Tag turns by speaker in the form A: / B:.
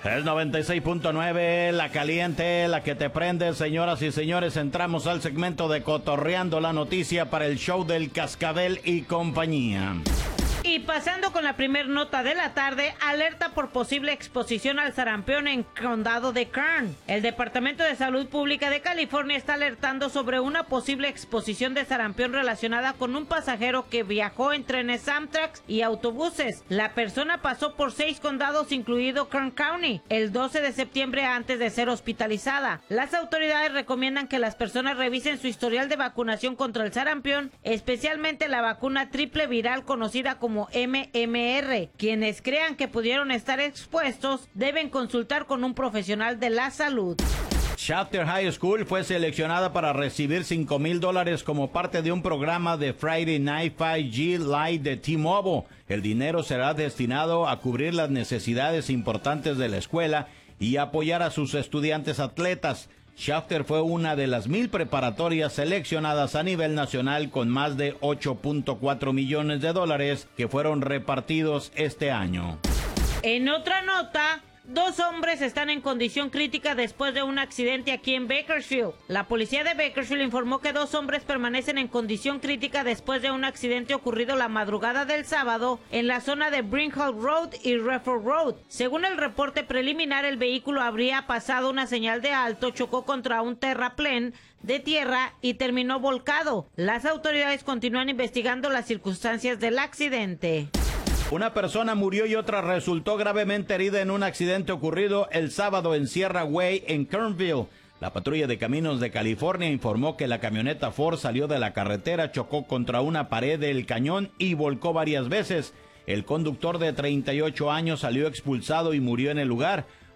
A: Es 96.9, la caliente, la que te prende. Señoras y señores, entramos al segmento de Cotorreando la Noticia para el show del Cascabel y compañía.
B: Y pasando con la primer nota de la tarde, alerta por posible exposición al sarampión en condado de Kern. El Departamento de Salud Pública de California está alertando sobre una posible exposición de sarampión relacionada con un pasajero que viajó en trenes Amtrak y autobuses. La persona pasó por 6 condados, incluido Kern County, el 12 de septiembre antes de ser hospitalizada. Las autoridades recomiendan que las personas revisen su historial de vacunación contra el sarampión, especialmente la vacuna triple viral conocida como MMR. Quienes crean que pudieron estar expuestos deben consultar con un profesional de la salud.
A: Shafter High School fue seleccionada para recibir $5,000 como parte de un programa de Friday Night 5G Live de T-Mobile. El dinero será destinado a cubrir las necesidades importantes de la escuela y apoyar a sus estudiantes atletas. Shafter fue una de las 1,000 preparatorias seleccionadas a nivel nacional con más de $8.4 millones que fueron repartidos este año.
B: En otra nota, 2 hombres están en condición crítica después de un accidente aquí en Bakersfield. La policía de Bakersfield informó que 2 hombres permanecen en condición crítica después de un accidente ocurrido la madrugada del sábado en la zona de Brinkhall Road y Redford Road. Según el reporte preliminar, el vehículo habría pasado una señal de alto, chocó contra un terraplén de tierra y terminó volcado. Las autoridades continúan investigando las circunstancias del accidente.
A: Una persona murió y otra resultó gravemente herida en un accidente ocurrido el sábado en Sierra Way, en Kernville. La patrulla de caminos de California informó que la camioneta Ford salió de la carretera, chocó contra una pared del cañón y volcó varias veces. El conductor de 38 años salió expulsado y murió en el lugar.